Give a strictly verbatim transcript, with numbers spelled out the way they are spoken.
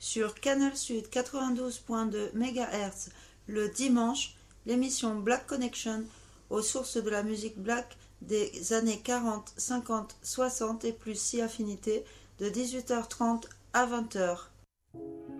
sur Canal Sud quatre-vingt-douze virgule deux mégahertz le dimanche, l'émission Black Connection aux sources de la musique black des années quarante, cinquante, soixante et plus si affinité de dix-huit heures trente à vingt heures.